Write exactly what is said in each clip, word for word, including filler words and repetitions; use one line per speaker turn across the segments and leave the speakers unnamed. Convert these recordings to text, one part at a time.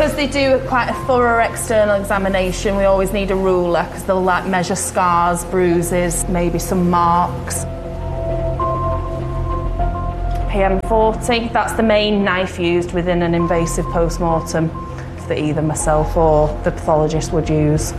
Because they do quite a thorough external examination, we always need a ruler because they'll like measure scars, bruises, maybe some marks. P M forty, that's the main knife used within an invasive post-mortem that either myself or the pathologist would use.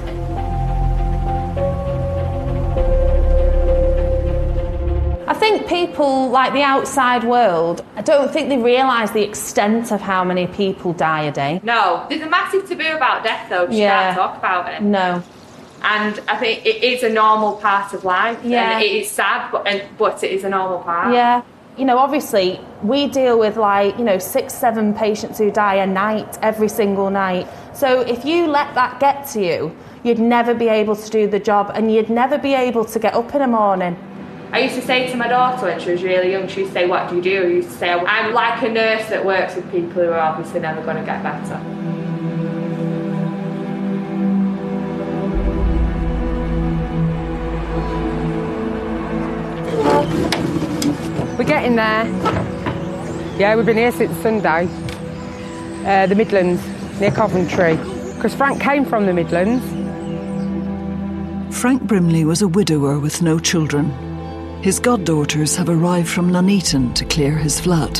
I think people, like the outside world, I don't think they realise the extent of how many people die a day.
No, there's a massive taboo about death though, just
Yeah.
can't talk about it.
No.
And I think it is a normal part of life.
Yeah.
And it is sad, but, and, but it is a normal part.
Yeah. You know, obviously, we deal with like, you know, six, seven patients who die a night, every single night. So if you let that get to you, you'd never be able to do the job and you'd never be able to get up in the morning.
I used to say to my daughter when she was really young, she used to say, what do you do? I used to say, I'm like a nurse that works with people who are obviously never going to get better.
We're getting there. Yeah, we've been here since Sunday. Uh, the Midlands, near Coventry. Because Frank came from the Midlands.
Frank Brimley was a widower with no children. His goddaughters have arrived from Nuneaton to clear his flat.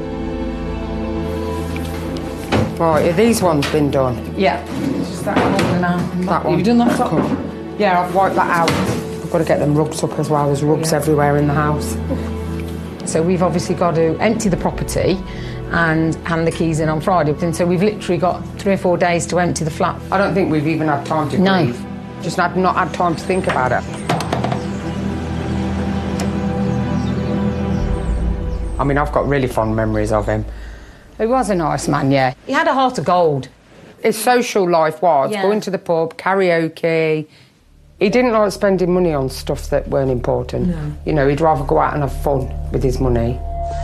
Right, have these ones been done?
Yeah. It's just that one now.
That one.
Have you done that top?
Cool. Yeah, I've wiped that out. I've got to get them rugs up as well. There's rugs
Yeah.
everywhere in the house. So we've obviously got to empty the property and hand the keys in on Friday. And so we've literally got three or four days to empty the flat. I don't think we've even had time to
No.
grieve. Just had, not had time to think about it. I mean, I've got really fond memories of him. He was a nice man, yeah. He had a heart of gold. His social life was
Yeah.
going to the pub, karaoke. He didn't like spending money on stuff that weren't important.
No.
You know, he'd rather go out and have fun with his money.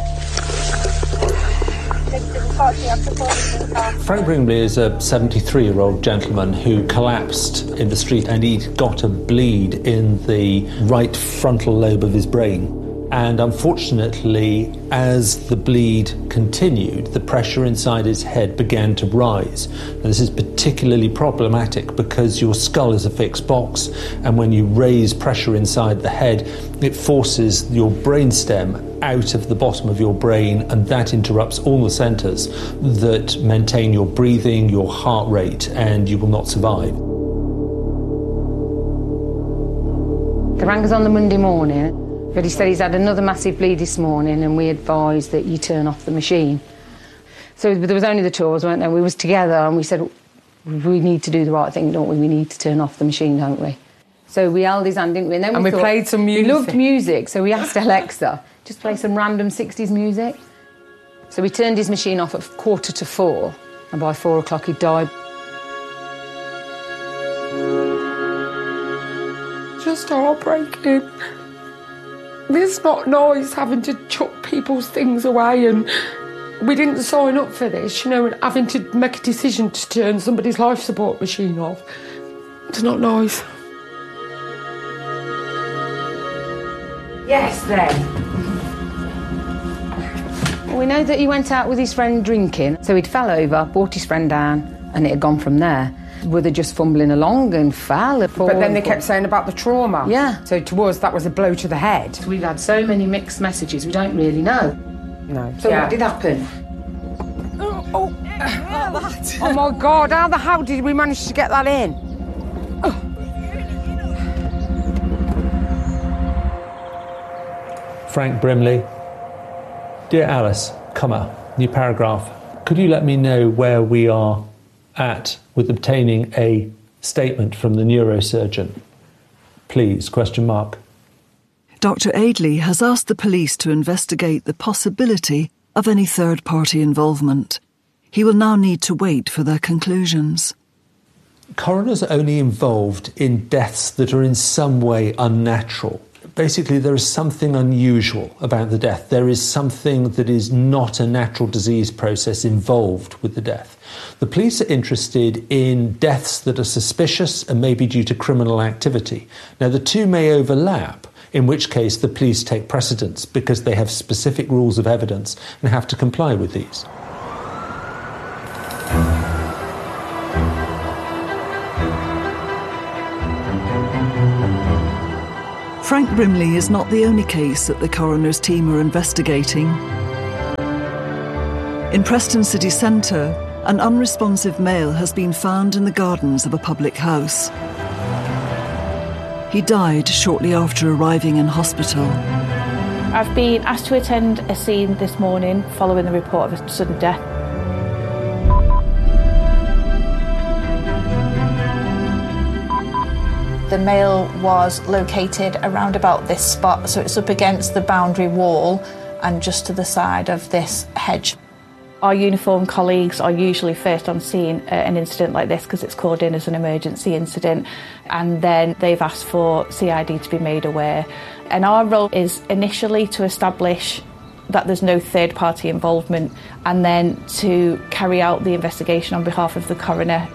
Frank Brimley is a seventy-three-year-old gentleman who collapsed in the street and he'd got a bleed in the right frontal lobe of his brain. And unfortunately, as the bleed continued, the pressure inside his head began to rise. Now, this is particularly problematic because your skull is a fixed box, and when you raise pressure inside the head, it forces your brainstem out of the bottom of your brain, and that interrupts all the centres that maintain your breathing, your heart rate, and you will not survive.
They rang us on the Monday morning. But he said he's had another massive bleed this morning and we advised that you turn off the machine. So there was only the two of us, weren't there? We was together and we said, we need to do the right thing, don't we? We need to turn off the machine, don't we? So we held his hand, didn't we? And, then
And we
thought,
played some music.
We loved music, so we asked Alexa, just play some random sixties music. So we turned his machine off at quarter to four and by four o'clock he died.
Just heartbreaking. It's not nice having to chuck people's things away, and we didn't sign up for this, you know, and having to make a decision to turn somebody's life support machine off. It's not nice. Yes, then.
We know that he went out with his friend drinking, so he'd fell over, brought his friend down, and it had gone from there. Were they just fumbling along and fell? And
But then they kept saying about the trauma.
Yeah.
So to us, that was a blow to the head.
We've had so many mixed messages, we don't really know.
No.
So
Yeah.
what did happen?
Oh, oh. Oh my God, how the hell did we manage to get that in? Oh.
Frank Brimley. Dear Alice, comma, new paragraph. Could you let me know where we are at with obtaining a statement from the neurosurgeon? Please, question mark.
Doctor Aidley has asked the police to investigate the possibility of any third-party involvement. He will now need to wait for their conclusions.
Coroners are only involved in deaths that are in some way unnatural. Basically, there is something unusual about the death. There is something that is not a natural disease process involved with the death. The police are interested in deaths that are suspicious and maybe due to criminal activity. Now, the two may overlap, in which case the police take precedence because they have specific rules of evidence and have to comply with these.
Frank Brimley is not the only case that the coroner's team are investigating. In Preston city centre, an unresponsive male has been found in the gardens of a public house. He died shortly after arriving in hospital.
I've been asked to attend a scene this morning following the report of a sudden death.
The male was located around about this spot, so it's up against the boundary wall and just to the side of this hedge.
Our uniformed colleagues are usually first on scene at an incident like this because it's called in as an emergency incident, and then they've asked for C I D to be made aware. And our role is initially to establish that there's no third-party involvement and then to carry out the investigation on behalf of the coroner.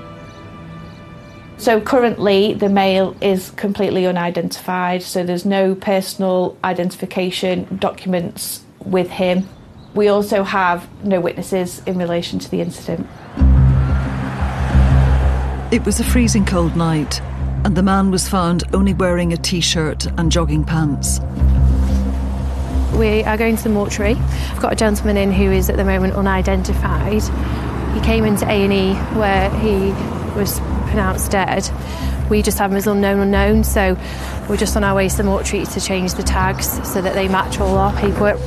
So currently the male is completely unidentified, so there's no personal identification documents with him. We also have no witnesses in relation to the incident.
It was a freezing cold night, and the man was found only wearing a t-shirt and jogging pants.
We are going to the mortuary. I've got a gentleman in who is at the moment unidentified. He came into A and E where he was pronounced dead. We just have him as unknown unknown, so we're just on our way to the mortuary to change the tags so that they match all our paperwork.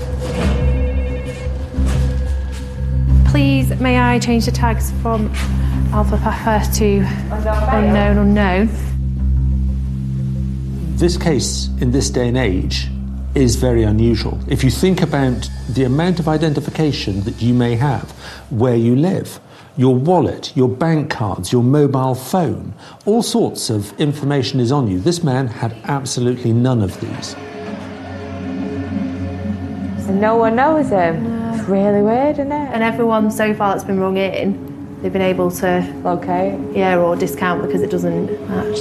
Please, may I change the tags from Alpha Papa to unknown unknown?
This case, in this day and age, is very unusual. If you think about the amount of identification that you may have where you live, your wallet, your bank cards, your mobile phone, all sorts of information is on you. This man had absolutely none of these.
No one knows him. It's really weird, isn't it?
And everyone so far that's been rung in, they've been able to
locate,
yeah, or discount because it doesn't match.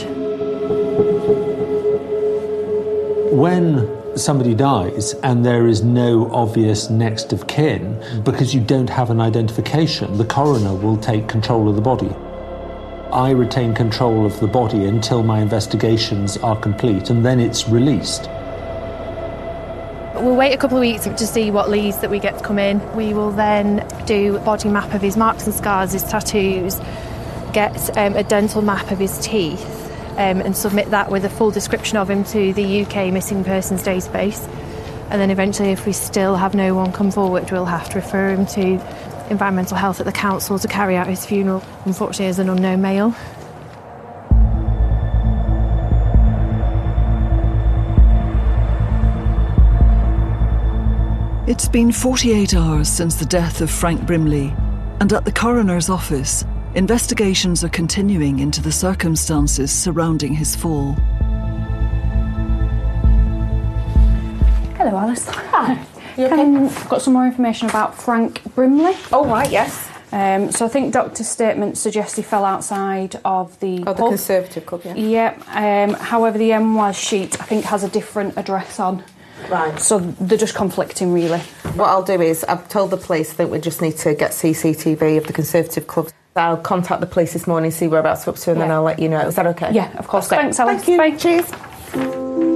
When somebody dies and there is no obvious next of kin, because you don't have an identification, the coroner will take control of the body. I retain control of the body until my investigations are complete, and then it's released.
We'll wait a couple of weeks to see what leads that we get to come in. We will then do a body map of his marks and scars, his tattoos, get um, a dental map of his teeth, um, and submit that with a full description of him to the U K Missing Persons database. And then eventually, if we still have no one come forward, we'll have to refer him to environmental health at the council to carry out his funeral, unfortunately as an unknown male.
It's been forty-eight hours since the death of Frank Brimley, and at the coroner's office, investigations are continuing into the circumstances surrounding his fall.
Hello, Alice.
Hi.
You okay? Um, I've got some more information about Frank Brimley.
Oh, right, yes.
Um, so I think doctor's statement suggests he fell outside of the
Oh, the
pub.
Conservative Club, yeah.
Yep. Um, however, the M W A S sheet, I think, has a different address on.
Right.
So they're just conflicting, really.
What I'll do is, I've told the police that we just need to get C C T V of the Conservative Club. I'll contact the police this morning, see whereabouts we're up to, and
yeah.
then I'll let you know. Is that okay?
Yeah, of course.
Thanks,
Alice.
Thank you.
Bye.
Cheers.